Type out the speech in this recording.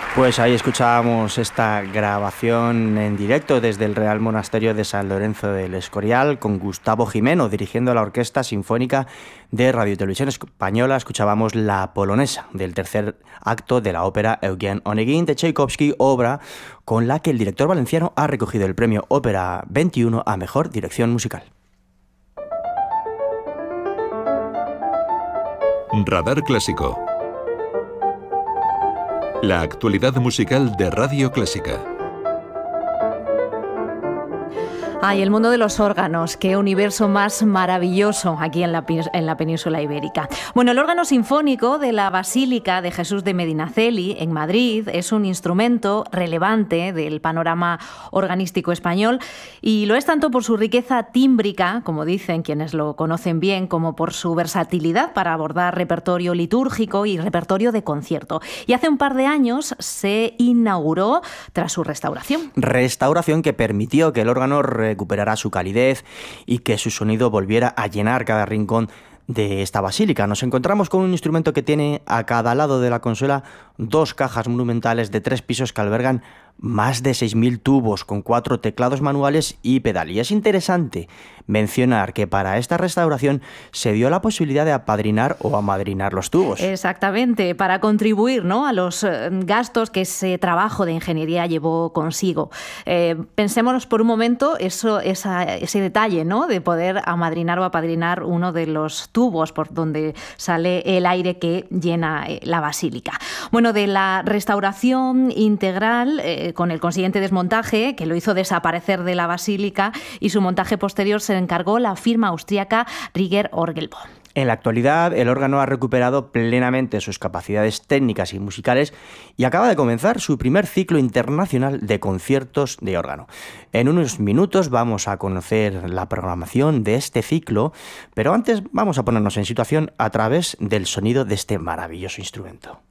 Pues ahí escuchábamos esta grabación en directo desde el Real Monasterio de San Lorenzo del Escorial con Gustavo Gimeno dirigiendo la Orquesta Sinfónica de Radio y Televisión Española. Escuchábamos la polonesa del tercer acto de la ópera Eugen Onegin de Tchaikovsky, obra con la que el director valenciano ha recogido el premio Ópera 21 a Mejor Dirección Musical. Radar Clásico. La actualidad musical de Radio Clásica. Ay, el mundo de los órganos, qué universo más maravilloso aquí en la península ibérica. Bueno, el órgano sinfónico de la Basílica de Jesús de Medinaceli, en Madrid, es un instrumento relevante del panorama organístico español y lo es tanto por su riqueza tímbrica, como dicen quienes lo conocen bien, como por su versatilidad para abordar repertorio litúrgico y repertorio de concierto. Y hace un par de años se inauguró tras su restauración. Restauración que permitió que el órgano recuperara su calidez y que su sonido volviera a llenar cada rincón de esta basílica. Nos encontramos con un instrumento que tiene a cada lado de la consola dos cajas monumentales de 3 pisos que albergan más de 6.000 tubos con 4 teclados manuales y pedal. Y es interesante mencionar que para esta restauración se dio la posibilidad de apadrinar o amadrinar los tubos. Exactamente, para contribuir, ¿no?, a los gastos que ese trabajo de ingeniería llevó consigo. Pensémonos por un momento ese detalle, ¿no?, de poder amadrinar o apadrinar uno de los tubos por donde sale el aire que llena la basílica. Bueno, de la restauración integral con el consiguiente desmontaje, que lo hizo desaparecer de la basílica, y su montaje posterior se encargó la firma austríaca Rieger Orgelbau. En la actualidad, el órgano ha recuperado plenamente sus capacidades técnicas y musicales y acaba de comenzar su primer ciclo internacional de conciertos de órgano. En unos minutos vamos a conocer la programación de este ciclo, pero antes vamos a ponernos en situación a través del sonido de este maravilloso instrumento.